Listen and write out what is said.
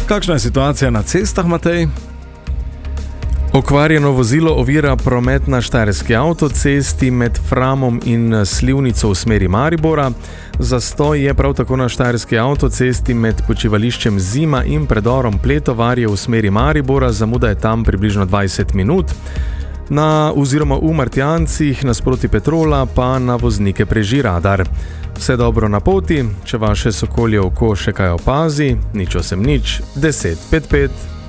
Kakšna je situacija na cestah, Matej? Okvarjeno vozilo ovira promet na štajerski avtocesti med Framom in Slivnico v smeri Maribora. Zastoj je prav tako na štajerski avtocesti med počivališčem Zima in predorom Pletovarje v smeri Maribora. Zamuda je tam približno 20 minut. V Martjancih nasproti Petrola pa na voznike preži radar. Vse dobro na poti, če vaše sokolje oko še kaj opazi, 0800 10 55